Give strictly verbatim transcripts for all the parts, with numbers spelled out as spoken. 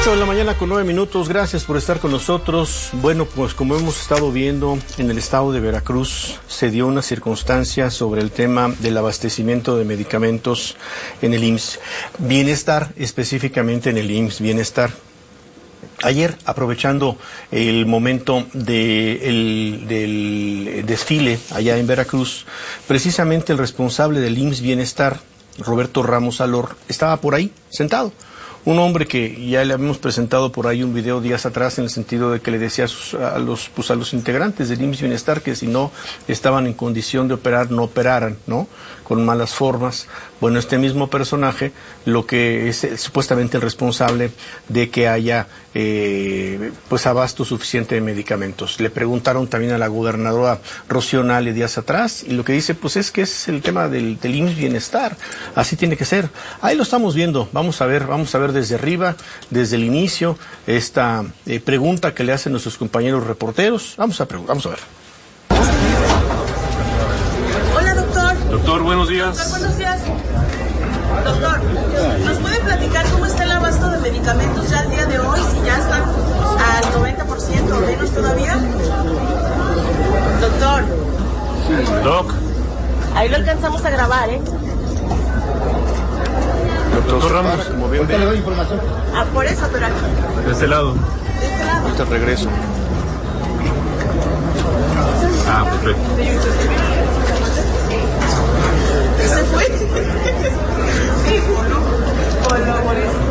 ocho de la mañana con nueve minutos, gracias por estar con nosotros. Bueno, pues como hemos estado viendo, en el estado de Veracruz se dio una circunstancia sobre el tema del abastecimiento de medicamentos en el I M S S. Bienestar, específicamente en el I M S S Bienestar. Ayer, aprovechando el momento de el, del desfile allá en Veracruz, precisamente el responsable del I M S S Bienestar, Roberto Ramos Alor, estaba por ahí, sentado. Un hombre que ya le habíamos presentado por ahí un video días atrás en el sentido de que le decía a, sus, a, los, pues a los integrantes del I M S S Bienestar que si no estaban en condición de operar, no operaran, ¿no? Con malas formas. Bueno, este mismo personaje, lo que es eh, supuestamente el responsable de que haya eh, pues abasto suficiente de medicamentos. Le preguntaron también a la gobernadora Rocío Nale días atrás y lo que dice pues es que es el tema del, del I M S S Bienestar. Así tiene que ser. Ahí lo estamos viendo. Vamos a ver, vamos a ver desde arriba, desde el inicio, esta eh, pregunta que le hacen nuestros compañeros reporteros. Vamos a, vamos a ver. Hola, doctor. Doctor, buenos días. Doctor, buenos días. Doctor, ¿nos puede platicar cómo está el abasto de medicamentos ya al día de hoy? Si ya están al noventa por ciento o menos todavía. Doctor. Doc. Ahí lo alcanzamos a grabar, ¿eh? Doctor Ramos, como bien ve. Ah, por eso, pero aquí. De este lado. De este lado. Ahorita regreso. Ah, perfecto. ¿Se fue? Sí, por lo por eso.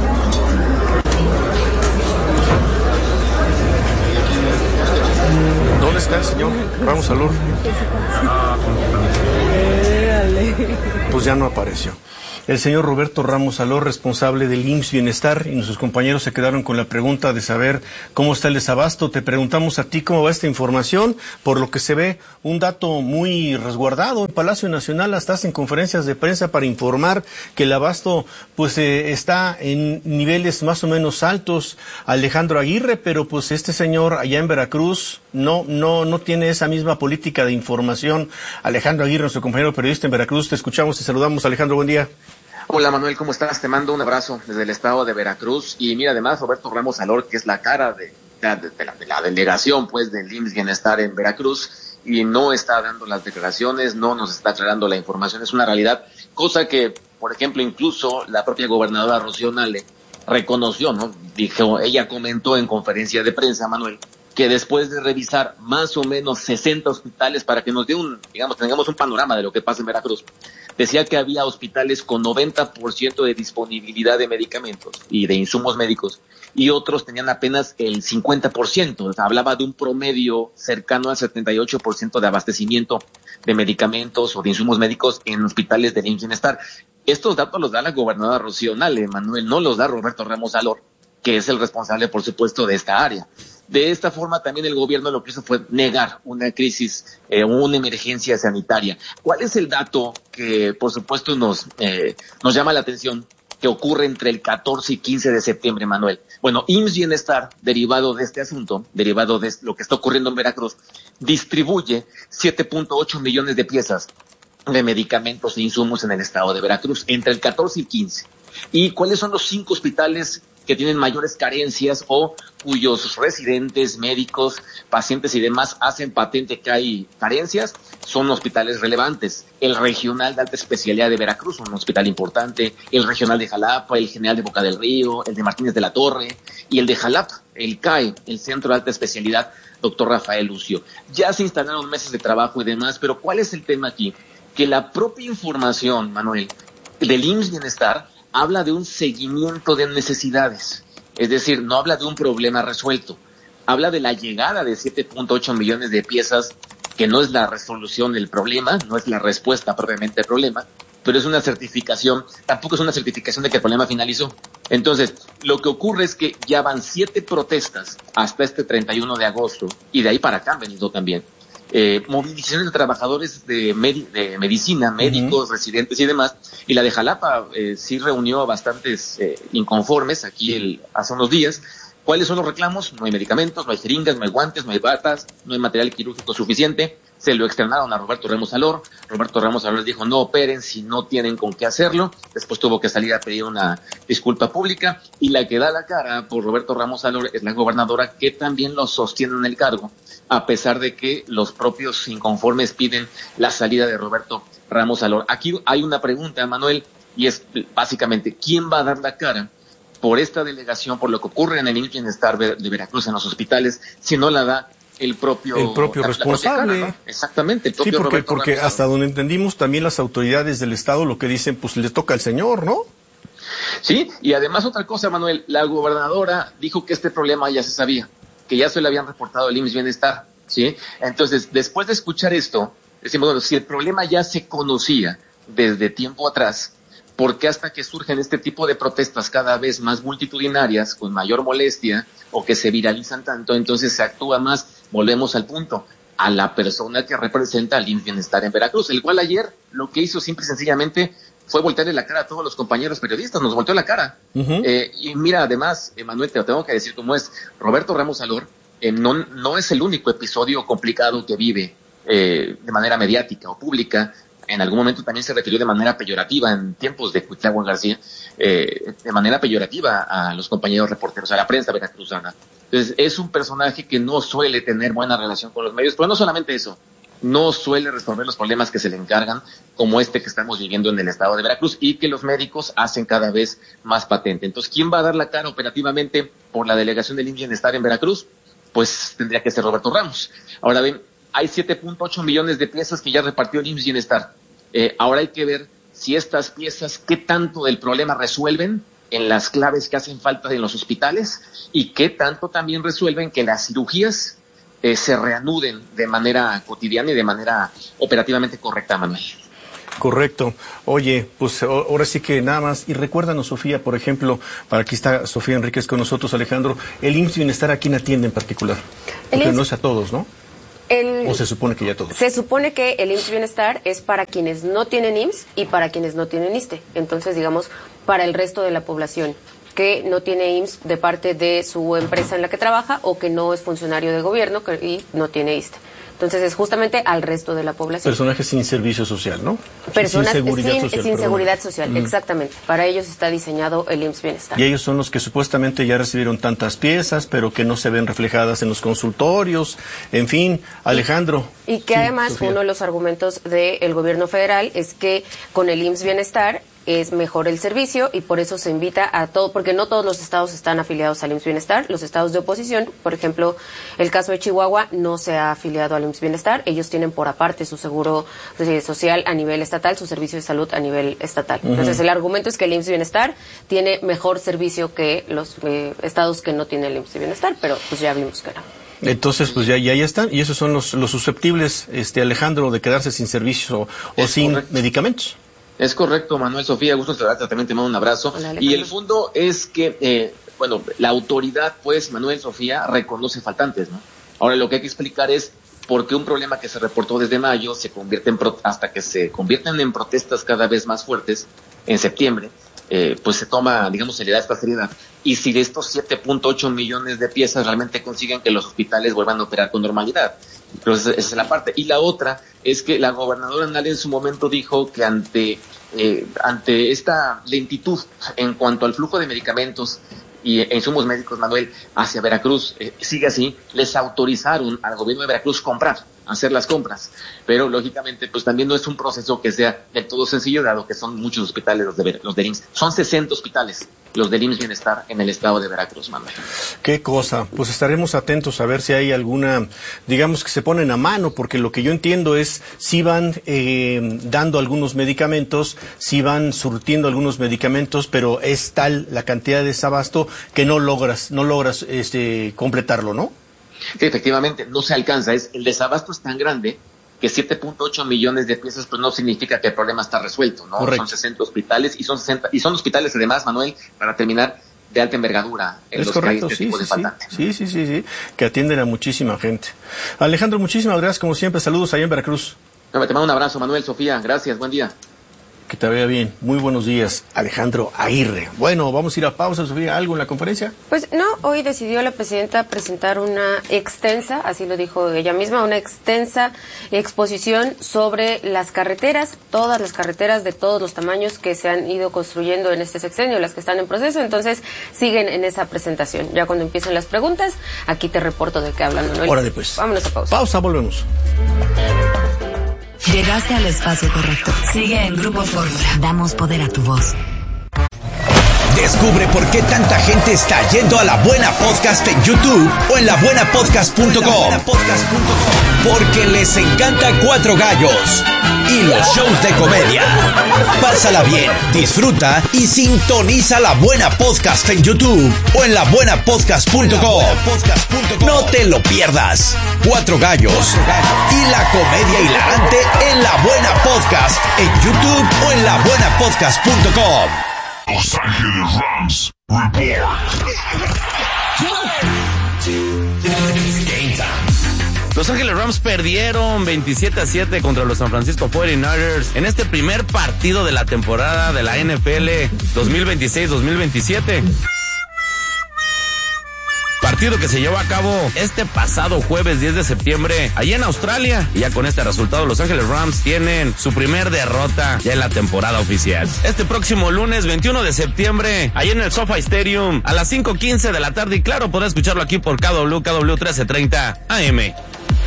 ¿Dónde está el señor Ramos Alor? Pues ya no apareció. El señor Roberto Ramos Alor, responsable del I M S S Bienestar, y nuestros compañeros se quedaron con la pregunta de saber cómo está el desabasto. Te preguntamos a ti cómo va esta información. Por lo que se ve, un dato muy resguardado. En Palacio Nacional hasta hacen conferencias de prensa para informar que el abasto pues eh, está en niveles más o menos altos. Alejandro Aguirre, pero pues este señor allá en Veracruz no no no tiene esa misma política de información. Alejandro Aguirre, nuestro compañero periodista en Veracruz, te escuchamos y saludamos. Alejandro, buen día. Hola Manuel, ¿cómo estás? Te mando un abrazo desde el estado de Veracruz. Y mira, además Roberto Ramos Alor, que es la cara de, de, de, la, de la delegación pues del I M S S Bienestar en Veracruz, y no está dando las declaraciones, no nos está aclarando la información, es una realidad, cosa que, por ejemplo, incluso la propia gobernadora Rocío Nale reconoció, ¿no? Dijo, ella comentó en conferencia de prensa, Manuel, que después de revisar más o menos sesenta hospitales para que nos dé un, digamos, tengamos un panorama de lo que pasa en Veracruz, decía que había hospitales con noventa por ciento de disponibilidad de medicamentos y de insumos médicos, y otros tenían apenas el cincuenta por ciento. O sea, hablaba de un promedio cercano al setenta y ocho por ciento de abastecimiento de medicamentos o de insumos médicos en hospitales del I M S S Bienestar. Estos datos los da la gobernadora Rocío Nale, Manuel, no los da Roberto Ramos Alor, que es el responsable, por supuesto, de esta área. De esta forma, también el gobierno lo que hizo fue negar una crisis, eh, una emergencia sanitaria. ¿Cuál es el dato que, por supuesto, nos, eh, nos llama la atención, que ocurre entre el catorce y quince de septiembre, Manuel? Bueno, I M S S Bienestar, derivado de este asunto, derivado de lo que está ocurriendo en Veracruz, distribuye siete punto ocho millones de piezas de medicamentos e insumos en el estado de Veracruz, entre el catorce y quince. ¿Y cuáles son los cinco hospitales que tienen mayores carencias o cuyos residentes, médicos, pacientes y demás hacen patente que hay carencias? Son hospitales relevantes. El regional de alta especialidad de Veracruz, un hospital importante, el regional de Jalapa, el general de Boca del Río, el de Martínez de la Torre y el de Jalapa, el C A E, el Centro de Alta Especialidad, doctor Rafael Lucio. Ya se instalaron meses de trabajo y demás, pero ¿cuál es el tema aquí? Que la propia información, Manuel, del I M S S Bienestar habla de un seguimiento de necesidades, es decir, no habla de un problema resuelto, habla de la llegada de siete punto ocho millones de piezas, que no es la resolución del problema, no es la respuesta propiamente al problema, pero es una certificación, tampoco es una certificación de que el problema finalizó. Entonces, lo que ocurre es que ya van siete protestas hasta este treinta y uno de agosto, y de ahí para acá han venido también Eh, movilizaciones de trabajadores de, med- de medicina, médicos, uh-huh. residentes y demás, y la de Jalapa eh, sí reunió a bastantes eh, inconformes aquí el, hace unos días, ¿Cuáles son los reclamos? No hay medicamentos, no hay jeringas, no hay guantes, no hay batas, no hay material quirúrgico suficiente. Se lo externaron a Roberto Ramos Salor. Roberto Ramos Salor les dijo, no operen si no tienen con qué hacerlo. Después tuvo que salir a pedir una disculpa pública. Y la que da la cara por Roberto Ramos Salor es la gobernadora, que también lo sostiene en el cargo, a pesar de que los propios inconformes piden la salida de Roberto Ramos Salor. Aquí hay una pregunta, Manuel, y es básicamente, ¿quién va a dar la cara por esta delegación, por lo que ocurre en el I M S S Bienestar de Veracruz, en los hospitales, si no la da el propio, el propio la, responsable? La cara, ¿no? Exactamente, el propio sí, porque, Roberto porque Ramos hasta donde entendimos también las autoridades del Estado lo que dicen, pues le toca al señor, ¿no? Sí, y además otra cosa, Manuel, la gobernadora dijo que este problema ya se sabía, que ya se le habían reportado al I M S S Bienestar, ¿sí? Entonces, después de escuchar esto, decimos, bueno, si el problema ya se conocía desde tiempo atrás, ¿por qué hasta que surgen este tipo de protestas cada vez más multitudinarias, con mayor molestia, o que se viralizan tanto, entonces se actúa más? Volvemos al punto, a la persona que representa al I M S S Bienestar en Veracruz, el cual ayer lo que hizo simple y sencillamente fue voltearle la cara a todos los compañeros periodistas, nos volteó la cara. Uh-huh. Eh, y mira, además, Manuel, te lo tengo que decir cómo es, Roberto Ramos Salor eh, no, no es el único episodio complicado que vive eh, de manera mediática o pública. En algún momento también se refirió de manera peyorativa en tiempos de Cuitlagua García, eh, de manera peyorativa a los compañeros reporteros, a la prensa veracruzana. Entonces, es un personaje que no suele tener buena relación con los medios, pero no solamente eso, no suele resolver los problemas que se le encargan, como este que estamos viviendo en el estado de Veracruz y que los médicos hacen cada vez más patente. Entonces, ¿quién va a dar la cara operativamente por la delegación del I M S S Bienestar en Veracruz? Pues tendría que ser Roberto Ramos. Ahora ven, hay siete punto ocho millones de piezas que ya repartió el I M S S Bienestar. Eh, ahora hay que ver si estas piezas, qué tanto del problema resuelven en las claves que hacen falta en los hospitales y qué tanto también resuelven que las cirugías eh, se reanuden de manera cotidiana y de manera operativamente correcta, Manuel. Correcto. Oye, pues ahora sí que nada más, y recuérdanos, Sofía, por ejemplo, para aquí está Sofía Enríquez con nosotros, Alejandro, el I M S S Bienestar, ¿a quién atiende en particular? Porque no es a todos, ¿no? El, ¿O se supone que ya todos? Se supone que el I M S S Bienestar es para quienes no tienen I M S S y para quienes no tienen ISSSTE. Entonces, digamos, para el resto de la población que no tiene I M S S de parte de su empresa en la que trabaja o que no es funcionario de gobierno y no tiene ISSSTE. Entonces, es justamente al resto de la población. Personajes sin servicio social, ¿no? Personas sin seguridad sin, social. Sin seguridad social, mm. exactamente. Para ellos está diseñado el I M S S Bienestar. Y ellos son los que supuestamente ya recibieron tantas piezas, pero que no se ven reflejadas en los consultorios. En fin, Alejandro. Y, y que sí, además Sofía. Uno de los argumentos del gobierno federal es que con el I M S S Bienestar es mejor el servicio y por eso se invita a todo, porque no todos los estados están afiliados al I M S S Bienestar. Los estados de oposición, por ejemplo, el caso de Chihuahua no se ha afiliado al I M S S Bienestar. Ellos tienen por aparte su seguro social a nivel estatal, su servicio de salud a nivel estatal. Uh-huh. Entonces, el argumento es que el I M S S Bienestar tiene mejor servicio que los eh, estados que no tienen el I M S S Bienestar, pero pues ya vimos que no. Entonces, pues ya, ya, ya están. Y esos son los, los susceptibles, este Alejandro, de quedarse sin servicio o, o sin correcto. medicamentos. Es correcto, Manuel. Sofía, gusto saludarte, también te mando un abrazo. Hola, y el fondo es que, eh, bueno, la autoridad, pues, Manuel, Sofía, reconoce faltantes, ¿no? Ahora, lo que hay que explicar es por qué un problema que se reportó desde mayo se convierte en pro- hasta que se convierten en protestas cada vez más fuertes en septiembre, eh, pues se toma, digamos, se le da esta seriedad. Y si de estos siete punto ocho millones de piezas realmente consiguen que los hospitales vuelvan a operar con normalidad. Entonces, esa es la parte. Y la otra es que la gobernadora Nale en su momento dijo que ante, eh, ante esta lentitud en cuanto al flujo de medicamentos y e insumos médicos, Manuel, hacia Veracruz, eh, sigue así, les autorizaron al gobierno de Veracruz comprar, hacer las compras. Pero, lógicamente, pues también no es un proceso que sea del todo sencillo, dado que son muchos hospitales los de los del I M S S. Son sesenta hospitales los del I M S S Bienestar en el estado de Veracruz, Manuel. Qué cosa. Pues estaremos atentos a ver si hay alguna, digamos, que se ponen a mano, porque lo que yo entiendo es si van eh, dando algunos medicamentos, si van surtiendo algunos medicamentos, pero es tal la cantidad de desabasto que no logras, no logras este, completarlo, ¿no? Sí, efectivamente, no se alcanza. Es, el desabasto es tan grande que siete punto ocho millones de piezas pues no significa que el problema está resuelto, ¿no? Correcto. Son sesenta hospitales y son sesenta y son hospitales además, Manuel, para terminar, de alta envergadura en es los correcto, que hay este sí, tipo de sí, faltantes. Sí, sí, sí, sí, que atienden a muchísima gente. Alejandro, muchísimas gracias, como siempre, saludos allá en Veracruz. No, te mando un abrazo, Manuel, Sofía, gracias, buen día. Que te vea bien. Muy buenos días, Alejandro Aguirre. Bueno, vamos a ir a pausa, Sofía. ¿Algo en la conferencia? Pues no, hoy decidió la presidenta presentar una extensa, así lo dijo ella misma, una extensa exposición sobre las carreteras, todas las carreteras de todos los tamaños que se han ido construyendo en este sexenio, las que están en proceso. Entonces, siguen en esa presentación. Ya cuando empiecen las preguntas, aquí te reporto de qué hablan, Manuel. Órale, pues. Vámonos a pausa. Pausa, volvemos. Llegaste al espacio correcto. Sigue en Grupo Fórmula. Damos poder a tu voz. Descubre por qué tanta gente está yendo a La Buena Podcast en YouTube o en la buena podcast punto com. Porque les encanta Cuatro Gallos y los shows de comedia. Pásala bien, disfruta y sintoniza La Buena Podcast en YouTube o en la buena podcast punto com. No te lo pierdas. Cuatro Gallos y la comedia hilarante en La Buena Podcast en YouTube o en la buena podcast punto com. Los Ángeles Rams Report. Los Ángeles Rams perdieron veintisiete a siete contra los San Francisco cuarenta y nueve ers en este primer partido de la temporada de la N F L dos mil veintiséis dos mil veintisiete. Partido que se llevó a cabo este pasado jueves diez de septiembre, allá en Australia. Y ya con este resultado, Los Ángeles Rams tienen su primer derrota ya en la temporada oficial. Este próximo lunes veintiuno de septiembre, allá en el SoFi Stadium, a las cinco quince de la tarde. Y claro, podrás escucharlo aquí por K W, K W trece treinta A M.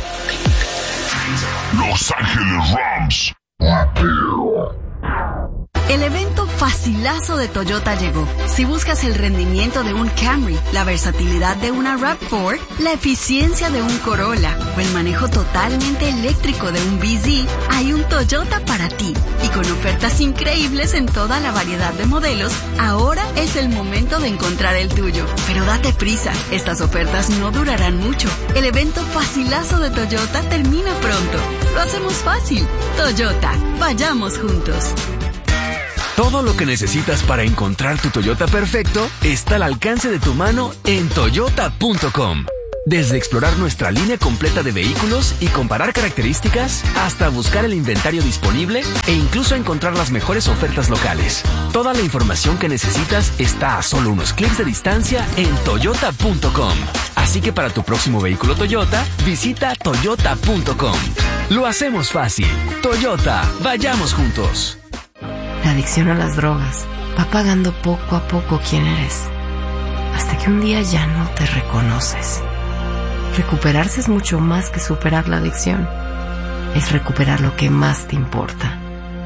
Los Ángeles Rams. El evento facilazo de Toyota llegó. Si buscas el rendimiento de un Camry, la versatilidad de una RAV cuatro, la eficiencia de un Corolla o el manejo totalmente eléctrico de un B Z, hay un Toyota para ti. Y con ofertas increíbles en toda la variedad de modelos, ahora es el momento de encontrar el tuyo. Pero date prisa, estas ofertas no durarán mucho. El evento facilazo de Toyota termina pronto. Lo hacemos fácil. Toyota, vayamos juntos. Todo lo que necesitas para encontrar tu Toyota perfecto está al alcance de tu mano en toyota punto com. Desde explorar nuestra línea completa de vehículos y comparar características, hasta buscar el inventario disponible e incluso encontrar las mejores ofertas locales. Toda la información que necesitas está a solo unos clics de distancia en toyota punto com. Así que para tu próximo vehículo Toyota, visita toyota punto com. Lo hacemos fácil. Toyota, vayamos juntos. La adicción a las drogas va pagando poco a poco quién eres, hasta que un día ya no te reconoces. Recuperarse es mucho más que superar la adicción. Es recuperar lo que más te importa.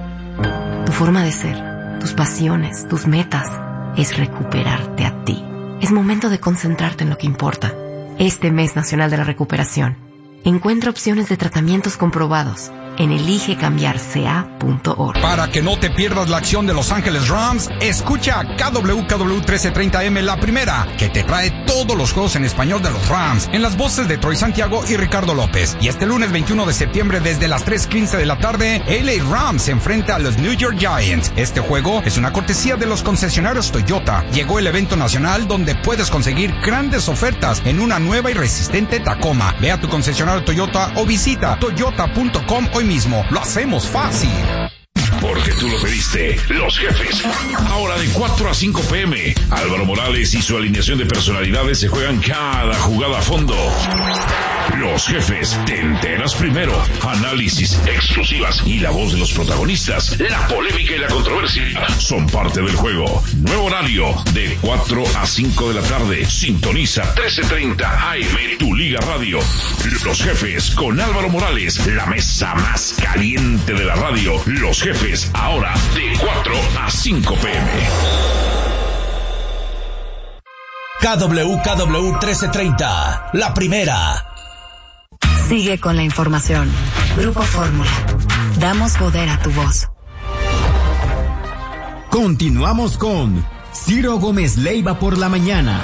Tu forma de ser, tus pasiones, tus metas, es recuperarte a ti. Es momento de concentrarte en lo que importa. Este mes nacional de la recuperación, encuentra opciones de tratamientos comprobados en elige cambiar c a punto org. Para que no te pierdas la acción de Los Ángeles Rams, escucha K W K W trece treinta A M La Primera, que te trae todos los juegos en español de los Rams, en las voces de Troy Santiago y Ricardo López. Y este lunes veintiuno de septiembre, desde las tres quince de la tarde, L A Rams se enfrenta a los New York Giants. Este juego es una cortesía de los concesionarios Toyota. Llegó el evento nacional donde puedes conseguir grandes ofertas en una nueva y resistente Tacoma. Ve a tu concesionario Toyota o visita toyota punto com hoy mismo. Lo hacemos fácil. Porque tú lo pediste. Los Jefes. Ahora de cuatro a cinco p m Álvaro Morales y su alineación de personalidades se juegan cada jugada a fondo. Los Jefes. Te enteras primero. Análisis, exclusivas y la voz de los protagonistas. La polémica y la controversia son parte del juego. Nuevo horario de cuatro a cinco de la tarde. Sintoniza trece treinta A M, tu Liga Radio. Los Jefes con Álvaro Morales. La mesa más caliente de la radio. Los Jefes. Ahora de cuatro a cinco p m K W K W trece treinta, La Primera. Sigue con la información. Grupo Fórmula. Damos poder a tu voz. Continuamos con Ciro Gómez Leiva por la mañana.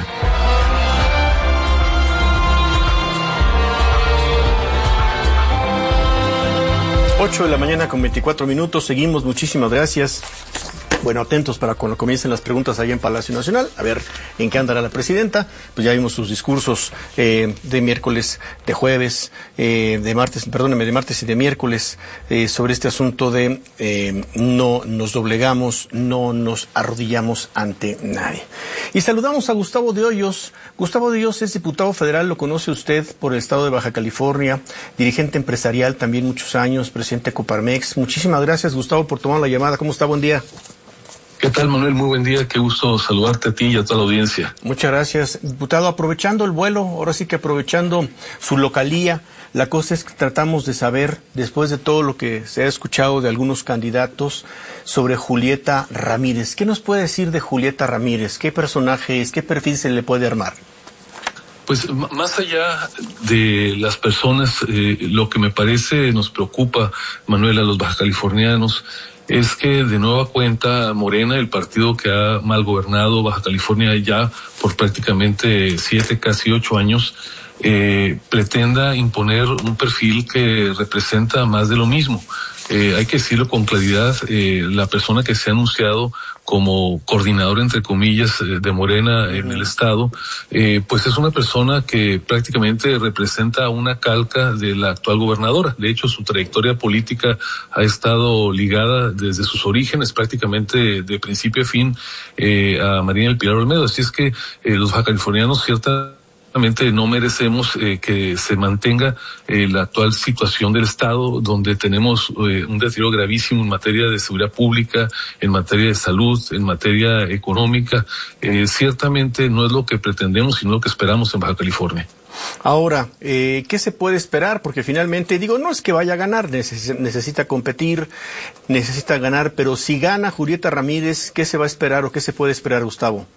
ocho de la mañana con veinticuatro minutos. Seguimos, muchísimas gracias. bueno, atentos para cuando comiencen las preguntas allá en Palacio Nacional, a ver en qué andará la presidenta. Pues ya vimos sus discursos eh, de miércoles, de jueves, eh, de martes, perdóneme, de martes y de miércoles, eh, sobre este asunto de eh, no nos doblegamos, no nos arrodillamos ante nadie. Y saludamos a Gustavo de Hoyos. Gustavo de Hoyos es diputado federal, lo conoce usted por el estado de Baja California, dirigente empresarial también muchos años, presidente de Coparmex. Muchísimas gracias, Gustavo, por tomar la llamada. ¿Cómo está? Buen día. ¿Qué tal, Manuel? Muy buen día. Qué gusto saludarte a ti y a toda la audiencia. Muchas gracias. Diputado, aprovechando el vuelo, ahora sí que aprovechando su localía, la cosa es que tratamos de saber, después de todo lo que se ha escuchado de algunos candidatos, sobre Julieta Ramírez. ¿Qué nos puede decir de Julieta Ramírez? ¿Qué personaje es? ¿Qué perfil se le puede armar? Pues más allá de las personas, eh, lo que me parece nos preocupa, Manuel, a los bajacalifornianos, es que de nueva cuenta Morena, el partido que ha mal gobernado Baja California ya por prácticamente siete, casi ocho años, eh, pretenda imponer un perfil que representa más de lo mismo. Eh, hay que decirlo con claridad, eh, la persona que se ha anunciado como coordinador, entre comillas, de Morena en el estado, eh, pues es una persona que prácticamente representa una calca de la actual gobernadora. De hecho, su trayectoria política ha estado ligada desde sus orígenes, prácticamente de principio a fin, eh, a María del Pilar Olmedo. Así es que eh, los bajacalifornianos cierta no merecemos eh, que se mantenga eh, la actual situación del Estado, donde tenemos eh, un deterioro gravísimo en materia de seguridad pública, en materia de salud, en materia económica. Eh, ciertamente no es lo que pretendemos, sino lo que esperamos en Baja California. Ahora, eh, ¿qué se puede esperar? Porque finalmente, digo, no es que vaya a ganar, neces- necesita competir, necesita ganar, pero si gana Julieta Ramírez, ¿qué se va a esperar o qué se puede esperar, Gustavo?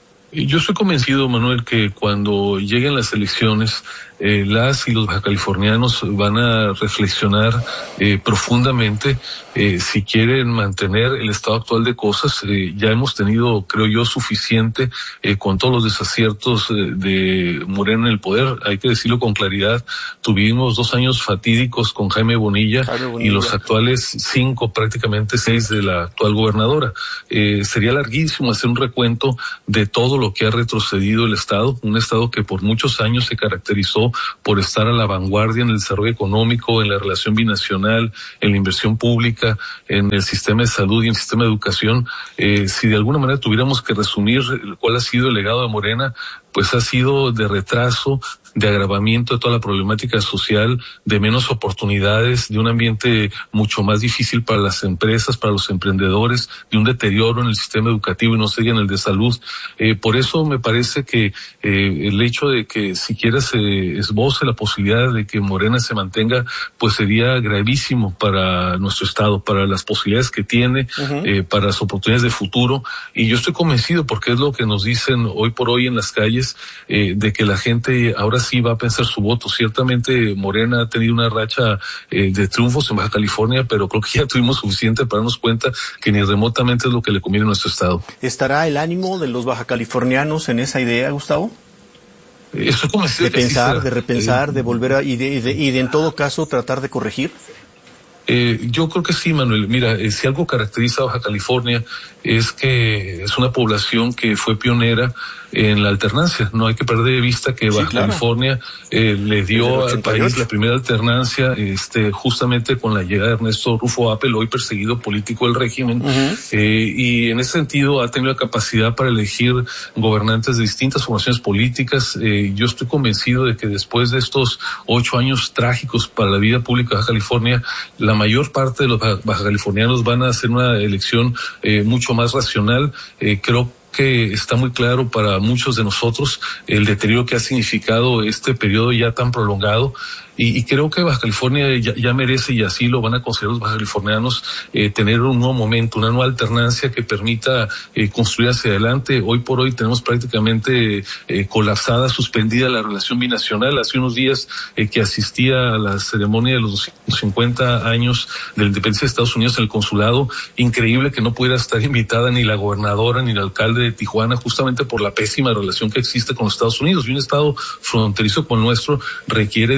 Yo estoy convencido, Manuel, que cuando lleguen las elecciones, eh, las y los bajacalifornianos van a reflexionar eh, profundamente eh, si quieren mantener el estado actual de cosas. Eh, ya hemos tenido, creo yo, suficiente eh, con todos los desaciertos eh, de Morena en el poder. Hay que decirlo con claridad. Tuvimos dos años fatídicos con Jaime Bonilla, Jaime Bonilla. Y los actuales cinco, prácticamente seis de la actual gobernadora. Eh, sería larguísimo hacer un recuento de todo lo que ha retrocedido el Estado, un Estado que por muchos años se caracterizó por estar a la vanguardia en el desarrollo económico, en la relación binacional, en la inversión pública, en el sistema de salud y en el sistema de educación. Eh, si de alguna manera tuviéramos que resumir cuál ha sido el legado de Morena, pues ha sido de retraso, de agravamiento de toda la problemática social, de menos oportunidades, de un ambiente mucho más difícil para las empresas, para los emprendedores, de un deterioro en el sistema educativo y no se diga en el de salud. Eh, por eso me parece que eh, el hecho de que siquiera se esboce la posibilidad de que Morena se mantenga, pues sería gravísimo para nuestro Estado, para las posibilidades que tiene, uh-huh. eh, para las oportunidades de futuro. Y yo estoy convencido, porque es lo que nos dicen hoy por hoy en las calles, eh, de que la gente ahora sí va a pensar su voto. Ciertamente Morena ha tenido una racha eh, de triunfos en Baja California, pero creo que ya tuvimos suficiente para darnos cuenta que ni remotamente es lo que le conviene a nuestro Estado. ¿Estará el ánimo de los bajacalifornianos en esa idea, Gustavo? Estoy convencido de que pensar, sí, de repensar, eh, de volver a, y de, y de, y de en todo caso tratar de corregir. Eh, yo creo que sí, Manuel. Mira, eh, si algo caracteriza a Baja California es que es una población que fue pionera en la alternancia. No hay que perder de vista que Baja sí, claro. California eh, le dio al país la primera alternancia, este, justamente con la llegada de Ernesto Rufo Appel, hoy perseguido político del régimen, uh-huh. eh, y en ese sentido ha tenido la capacidad para elegir gobernantes de distintas formaciones políticas. Eh, yo estoy convencido de que después de estos ocho años trágicos para la vida pública de Baja California, la mayor parte de los baja californianos van a hacer una elección eh, mucho más racional. Eh, creo que está muy claro para muchos de nosotros el deterioro que ha significado este periodo ya tan prolongado. Y, y creo que Baja California ya, ya merece, y así lo van a considerar los bajacalifornianos, eh, tener un nuevo momento, una nueva alternancia que permita eh, construir hacia adelante. Hoy por hoy tenemos prácticamente eh, colapsada, suspendida la relación binacional. Hace unos días eh, que asistía a la ceremonia de los doscientos cincuenta años de la independencia de Estados Unidos en el consulado, increíble que no pudiera estar invitada ni la gobernadora ni el alcalde de Tijuana, justamente por la pésima relación que existe con los Estados Unidos. Y un estado fronterizo como el nuestro requiere de un gobierno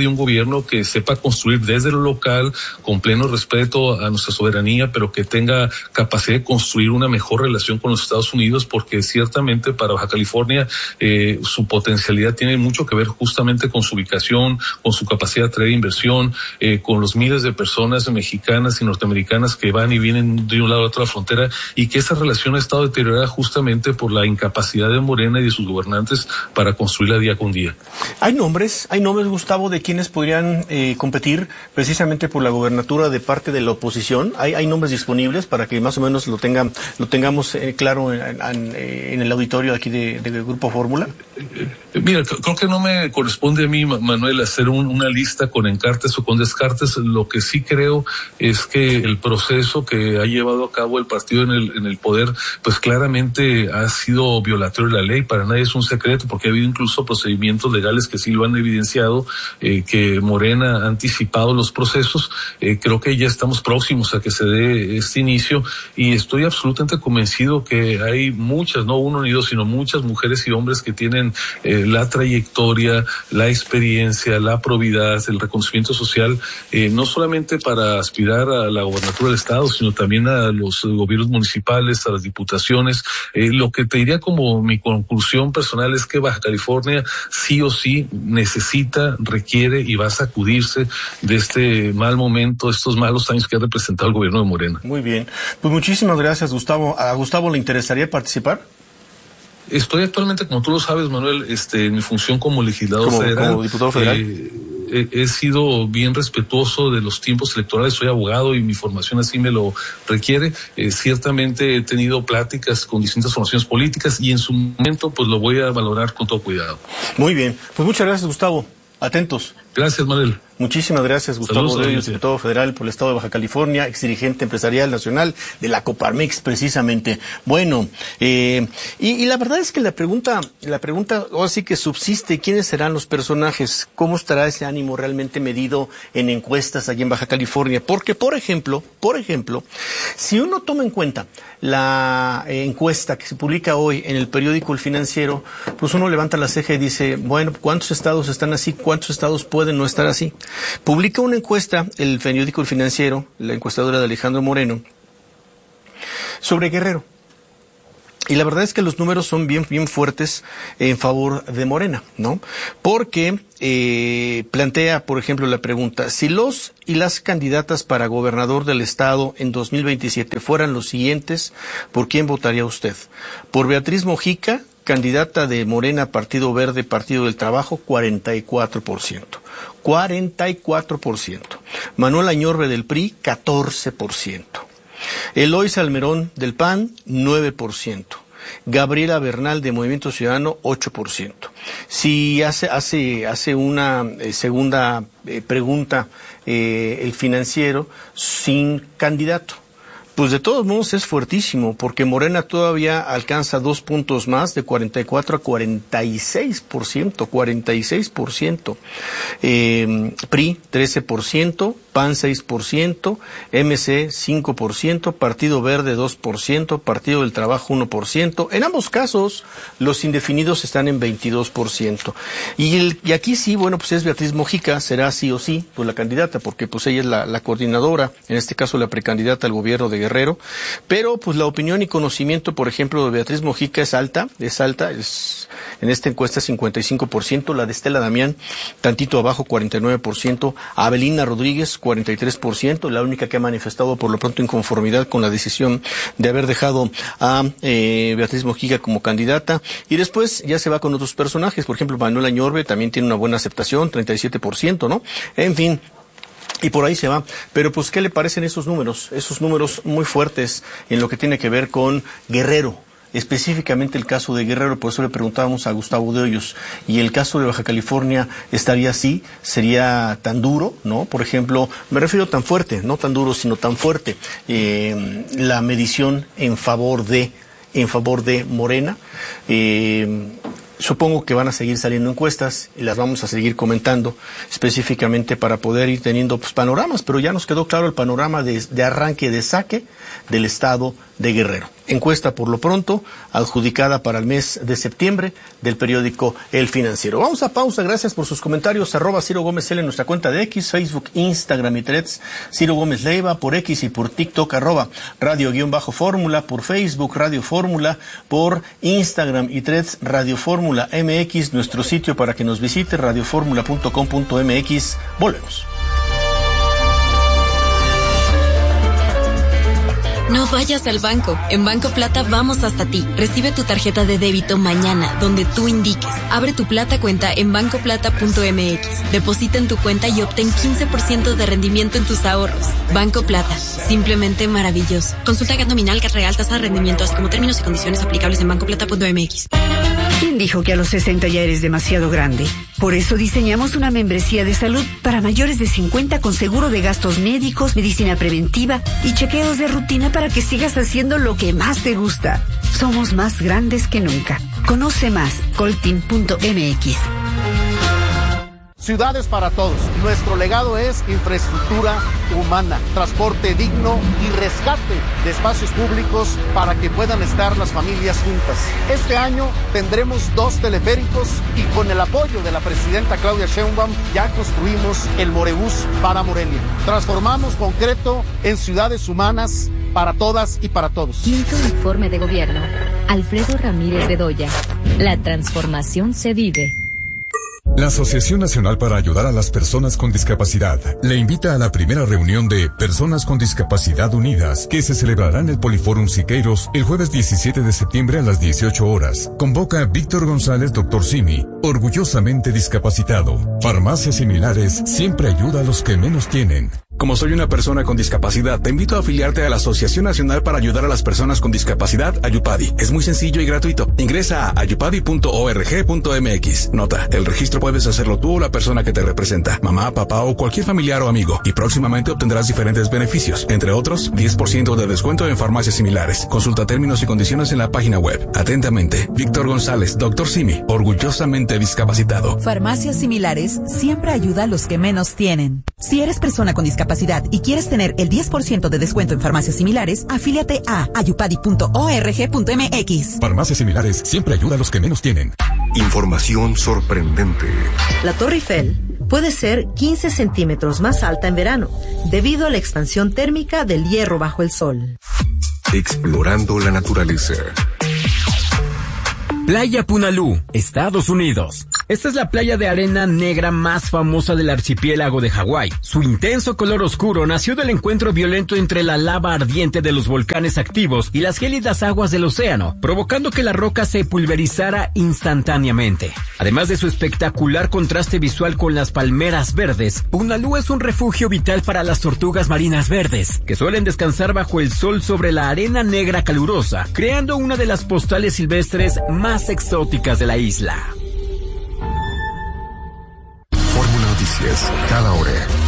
gobierno que sepa construir desde lo local, con pleno respeto a nuestra soberanía, pero que tenga capacidad de construir una mejor relación con los Estados Unidos, porque ciertamente para Baja California eh, su potencialidad tiene mucho que ver justamente con su ubicación, con su capacidad de atraer inversión, eh, con los miles de personas mexicanas y norteamericanas que van y vienen de un lado a otro de la frontera, y que esa relación ha estado deteriorada justamente por la incapacidad de Morena y de sus gobernantes para construirla día con día. ¿Hay nombres, hay nombres, Gustavo, de quienes podrían eh, competir precisamente por la gobernatura de parte de la oposición? ¿Hay, hay nombres disponibles para que más o menos lo tengan, lo tengamos eh, claro en, en, en el auditorio aquí de, de Grupo Fórmula? Mira, creo que no me corresponde a mí, Manuel, hacer un, una lista con encartes o con descartes. Lo que sí creo es que el proceso que ha llevado a cabo el partido en el, en el poder, pues claramente ha sido violatorio de la ley. Para nadie es un secreto, porque ha habido incluso procedimientos legales que sí lo han evidenciado, eh, que Morena ha anticipado los procesos. Eh, creo que ya estamos próximos a que se dé este inicio, y estoy absolutamente convencido que hay muchas, no uno ni dos, sino muchas mujeres y hombres que tienen eh, la trayectoria, la experiencia, la probidad, el reconocimiento social, eh, no solamente para aspirar a la gobernatura del estado, sino también a los gobiernos municipales, a las diputaciones. Eh, lo que te diría como mi conclusión personal es que Baja California sí o sí necesita, requiere y va a sacudirse de este mal momento, estos malos años que ha representado el gobierno de Morena. Muy bien, pues muchísimas gracias, Gustavo. ¿A Gustavo le interesaría participar? Estoy actualmente, como tú lo sabes, Manuel, este, en mi función como legislador como, federal. Como diputado federal. Eh, he, he sido bien respetuoso de los tiempos electorales, soy abogado y mi formación así me lo requiere. Eh, ciertamente he tenido pláticas con distintas formaciones políticas y en su momento pues lo voy a valorar con todo cuidado. Muy bien, pues muchas gracias, Gustavo. Atentos. Gracias, Manuel. Muchísimas gracias, Gustavo de Hoyos, diputado federal por el Estado de Baja California, exdirigente empresarial nacional de la Coparmex, precisamente. Bueno, eh, y, y la verdad es que la pregunta, la pregunta ahora sí que subsiste, ¿quiénes serán los personajes? ¿Cómo estará ese ánimo realmente medido en encuestas allí en Baja California? Porque, por ejemplo, por ejemplo, si uno toma en cuenta la eh, encuesta que se publica hoy en el periódico El Financiero, pues uno levanta la ceja y dice, bueno, ¿cuántos estados están así? ¿Cuántos estados pueden no estar así? Publica una encuesta el periódico El Financiero, la encuestadora de Alejandro Moreno, sobre Guerrero. Y la verdad es que los números son bien, bien fuertes en favor de Morena, ¿no? Porque eh, plantea, por ejemplo, la pregunta, si los y las candidatas para gobernador del estado en dos mil veintisiete fueran los siguientes, ¿por quién votaría usted? Por Beatriz Mojica, candidata de Morena, Partido Verde, Partido del Trabajo, cuarenta y cuatro por ciento. cuarenta y cuatro por ciento. Manuel Añorbe del P R I, catorce por ciento. Eloy Salmerón del P A N, nueve por ciento. Gabriela Bernal de Movimiento Ciudadano, ocho por ciento. Si hace, hace, hace una eh, segunda eh, pregunta eh, el Financiero, sin candidato. Pues de todos modos es fuertísimo, porque Morena todavía alcanza dos puntos más, de cuarenta y cuatro a cuarenta y seis por ciento, cuarenta y seis por ciento. Eh, P R I, trece por ciento, P A N, seis por ciento, M C, cinco por ciento, Partido Verde, dos por ciento, Partido del Trabajo, uno por ciento. En ambos casos, los indefinidos están en veintidós por ciento. Y, el, y aquí sí, bueno, pues es Beatriz Mojica, será sí o sí, pues la candidata, porque pues ella es la, la coordinadora, en este caso la precandidata al gobierno de Guerrero, pero pues la opinión y conocimiento, por ejemplo, de Beatriz Mojica es alta, es alta, es en esta encuesta cincuenta y cinco por ciento, la de Estela Damián, tantito abajo, cuarenta y nueve por ciento, Abelina Rodríguez, cuarenta y tres por ciento, la única que ha manifestado por lo pronto inconformidad con la decisión de haber dejado a eh, Beatriz Mojica como candidata, y después ya se va con otros personajes, por ejemplo, Manuel Añorbe también tiene una buena aceptación, treinta y siete por ciento, ¿no? En fin, y por ahí se va. Pero pues, ¿qué le parecen esos números? Esos números muy fuertes en lo que tiene que ver con Guerrero. Específicamente el caso de Guerrero, por eso le preguntábamos a Gustavo de Hoyos. Y el caso de Baja California estaría así, sería tan duro, ¿no? Por ejemplo, me refiero tan fuerte, no tan duro, sino tan fuerte, eh, la medición en favor de, en favor de Morena. Eh, Supongo que van a seguir saliendo encuestas y las vamos a seguir comentando específicamente para poder ir teniendo pues, panoramas, pero ya nos quedó claro el panorama de, de arranque, de saque del estado de Guerrero. Encuesta por lo pronto, adjudicada para el mes de septiembre del periódico El Financiero. Vamos a pausa, gracias por sus comentarios, arroba Ciro Gómez L en nuestra cuenta de X, Facebook, Instagram y Threads, Ciro Gómez Leiva, por X y por TikTok, arroba Radio-Fórmula, por Facebook, Radio Fórmula, por Instagram y Threads, Radio Fórmula M X, nuestro sitio para que nos visite, radio fórmula punto com punto m x. Volvemos. No vayas al banco. En Banco Plata vamos hasta ti. Recibe tu tarjeta de débito mañana, donde tú indiques. Abre tu Plata cuenta en banco plata punto m x. Deposita en tu cuenta y obtén quince por ciento de rendimiento en tus ahorros. Banco Plata. Simplemente maravilloso. Consulta G A T nominal, G A T real, tasa de rendimiento, así como términos y condiciones aplicables en banco plata punto m x. ¿Quién dijo que a los sesenta ya eres demasiado grande? Por eso diseñamos una membresía de salud para mayores de cincuenta con seguro de gastos médicos, medicina preventiva y chequeos de rutina para que sigas haciendo lo que más te gusta. Somos más grandes que nunca. Conoce más, coltin punto m x. Ciudades para todos. Nuestro legado es infraestructura humana, transporte digno y rescate de espacios públicos para que puedan estar las familias juntas. Este año tendremos dos teleféricos y con el apoyo de la presidenta Claudia Sheinbaum ya construimos el Morebús para Morelia. Transformamos concreto en ciudades humanas para todas y para todos. Quinto informe de gobierno. Alfredo Ramírez Bedoya. La transformación se vive. La Asociación Nacional para Ayudar a las Personas con Discapacidad le invita a la primera reunión de Personas con Discapacidad Unidas, que se celebrará en el Poliforum Siqueiros el jueves diecisiete de septiembre a las dieciocho horas. Convoca a Víctor González, doctor Simi, orgullosamente discapacitado. Farmacias Similares siempre ayuda a los que menos tienen. Como soy una persona con discapacidad, te invito a afiliarte a la Asociación Nacional para Ayudar a las Personas con Discapacidad, Ayupadi. Es muy sencillo y gratuito. Ingresa a ayupadi punto org punto m x. Nota, el registro puedes hacerlo tú o la persona que te representa, mamá, papá o cualquier familiar o amigo, y próximamente obtendrás diferentes beneficios, entre otros, diez por ciento de descuento en farmacias similares. Consulta términos y condiciones en la página web. Atentamente, Víctor González, doctor Simi, orgullosamente discapacitado. Farmacias Similares siempre ayuda a los que menos tienen. Si eres persona con discapacidad y quieres tener el diez por ciento de descuento en farmacias similares, afíliate a ayupadi punto org punto m x. Farmacias Similares siempre ayuda a los que menos tienen. Información sorprendente. La Torre Eiffel puede ser quince centímetros más alta en verano, debido a la expansión térmica del hierro bajo el sol. Explorando la naturaleza. Playa Punalú, Estados Unidos. Esta es la playa de arena negra más famosa del archipiélago de Hawái. Su intenso color oscuro nació del encuentro violento entre la lava ardiente de los volcanes activos y las gélidas aguas del océano, provocando que la roca se pulverizara instantáneamente. Además de su espectacular contraste visual con las palmeras verdes, Punalú es un refugio vital para las tortugas marinas verdes, que suelen descansar bajo el sol sobre la arena negra calurosa, creando una de las postales silvestres más exóticas de la isla. Fórmula Noticias, cada hora.